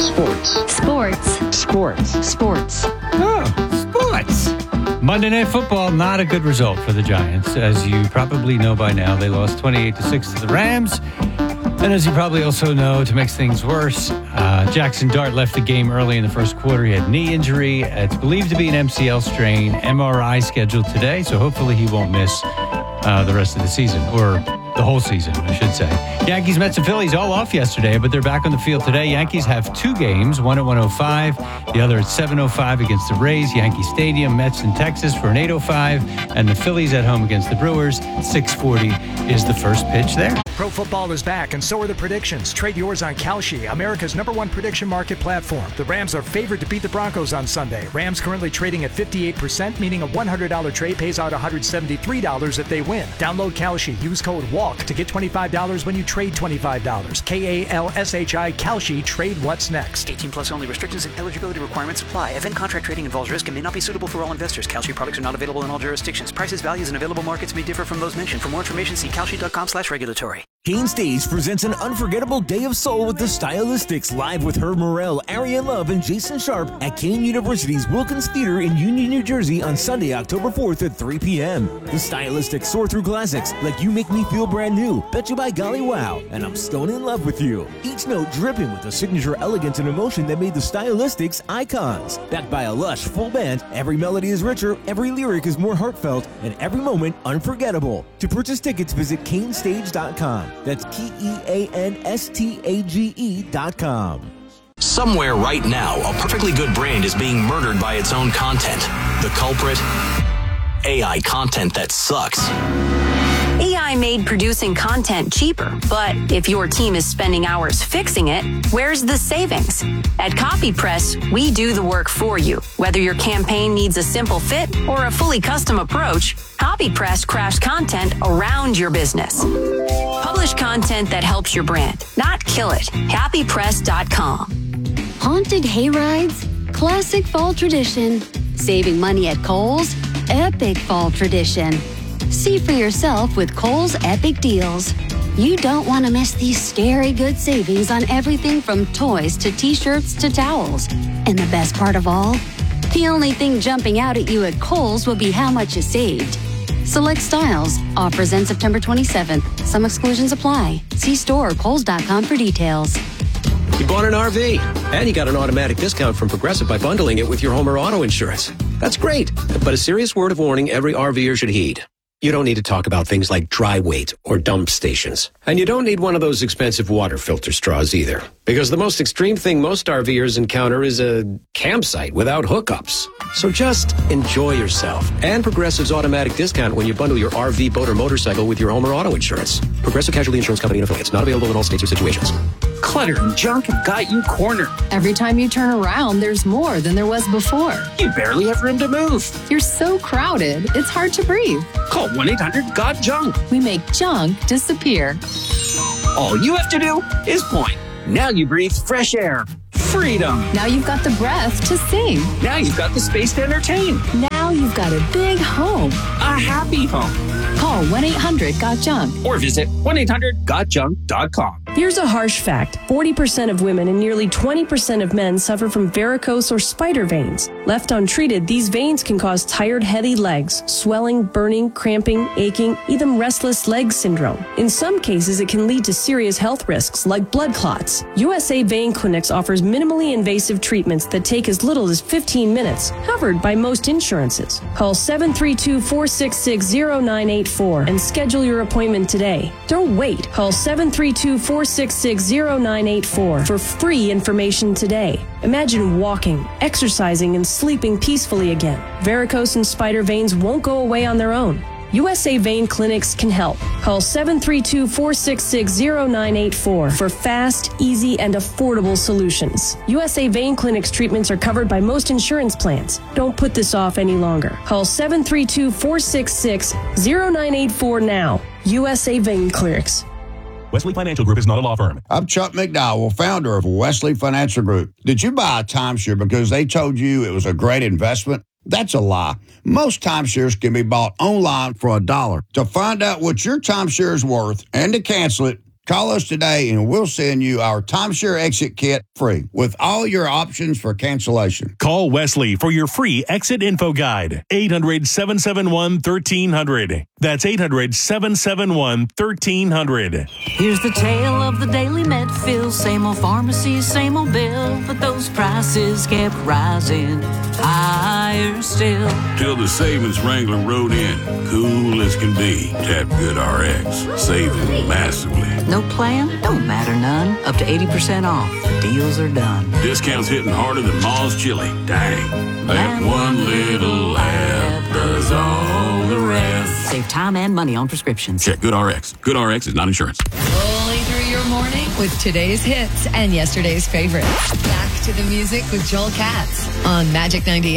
Sports. Oh, sports. Monday Night Football, not a good result for the Giants. As you probably know by now, they lost 28-6 to the Rams. And as you probably also know, to make things worse, Jackson Dart left the game early in the first quarter. He had knee injury. It's believed to be an MCL strain. MRI scheduled today, so hopefully he won't miss the rest of the season, or the whole season, I should say. Yankees, Mets, and Phillies all off yesterday, but they're back on the field today. Yankees have two games, one at 1:05, the other at 7:05 against the Rays, Yankee Stadium. Mets in Texas for an 8:05, and the Phillies at home against the Brewers. 6:40 is the first pitch there. Pro football is back, and so are the predictions. Trade yours on Kalshi, America's #1 prediction market platform. The Rams are favored to beat the Broncos on Sunday. Rams currently trading at 58%, meaning a $100 trade pays out $173 if they win. Download Kalshi. Use code WALK to get $25 when you trade $25. KALSHI Kalshi. Trade what's next. 18 plus only. Restrictions and eligibility requirements apply. Event contract trading involves risk and may not be suitable for all investors. Kalshi products are not available in all jurisdictions. Prices, values, and available markets may differ from those mentioned. For more information, see kalshi.com/regulatory. Kane Stage presents an unforgettable day of soul with the Stylistics, live with Herb Morrell, Ariane Love, and Jason Sharp at Kane University's Wilkins Theater in Union, New Jersey on Sunday, October 4th at 3 p.m. The Stylistics soar through classics like You Make Me Feel Brand New, Bet You By Golly Wow, and I'm Stone in Love With You. Each note dripping with the signature elegance and emotion that made the Stylistics icons. Backed by a lush, full band, every melody is richer, every lyric is more heartfelt, and every moment unforgettable. To purchase tickets, visit canestage.com. That's KEANSTAGE.com. Somewhere right now, a perfectly good brand is being murdered by its own content. The culprit? AI content that sucks. AI made producing content cheaper, but if your team is spending hours fixing it, where's the savings? At CopyPress, we do the work for you. Whether your campaign needs a simple fit or a fully custom approach, CopyPress crafts content around your business. Publish content that helps your brand, not kill it. CopyPress.com. Haunted hayrides, classic fall tradition. Saving money at Kohl's, epic fall tradition. See for yourself with Kohl's Epic Deals. You don't want to miss these scary good savings on everything from toys to t-shirts to towels. And the best part of all? The only thing jumping out at you at Kohl's will be how much you saved. Select styles. Offers end September 27th. Some exclusions apply. See store or Kohls.com for details. You bought an RV, and you got an automatic discount from Progressive by bundling it with your home or auto insurance. That's great, but a serious word of warning every RVer should heed. You don't need to talk about things like dry weight or dump stations. And you don't need one of those expensive water filter straws either. Because the most extreme thing most RVers encounter is a campsite without hookups. So just enjoy yourself. And Progressive's automatic discount when you bundle your RV, boat, or motorcycle with your home or auto insurance. Progressive Casualty Insurance Company and affiliates. Not available in all states or situations. Clutter and junk have got you cornered. Every time you turn around, there's more than there was before. You barely have room to move. You're so crowded, it's hard to breathe. Call 1-800-GOT-JUNK. We make junk disappear. All you have to do is point. Now you breathe fresh air. Freedom. Now you've got the breath to sing. Now you've got the space to entertain. Now you've got a big home. A happy home. Call 1-800-GOT-JUNK. Or visit 1-800-GOTJUNK.com. Here's a harsh fact. 40% of women and nearly 20% of men suffer from varicose or spider veins. Left untreated, these veins can cause tired, heavy legs, swelling, burning, cramping, aching, even restless leg syndrome. In some cases, it can lead to serious health risks like blood clots. USA Vein Clinics offers minimally invasive treatments that take as little as 15 minutes, covered by most insurances. Call 732-466-0984 and schedule your appointment today. Don't wait. Call 732-466-0984 for free information today. Imagine walking, exercising, and sleeping peacefully again. Varicose and spider veins won't go away on their own. USA Vein Clinics can help. Call 732-466-0984 for fast, easy, and affordable solutions. USA Vein Clinics treatments are covered by most insurance plans. Don't put this off any longer. Call 732-466-0984 now. USA Vein Clinics. Wesley Financial Group is not a law firm. I'm Chuck McDowell, founder of Wesley Financial Group. Did you buy a timeshare because they told you it was a great investment? That's a lie. Most timeshares can be bought online for $1. To find out what your timeshare is worth and to cancel it, Call us today and we'll send you our timeshare exit kit free with all your options for cancellation. Call Wesley for your free exit info guide. 800-771-1300. That's 800-771-1300. Here's the tale of the daily Medfill. Same old pharmacy, same old bill, but those prices kept rising higher still. Till the savings wrangler rode in, cool as can be. Tap GoodRx, saving massively. No plan? Don't matter none. Up to 80% off. The deals are done. Discounts hitting harder than Ma's chili. Dang. That one little app does all the rest. Save time and money on prescriptions. Check GoodRx. GoodRx is not insurance. Rolling through your morning with today's hits and yesterday's favorites. Back to the music with Joel Katz on Magic 98.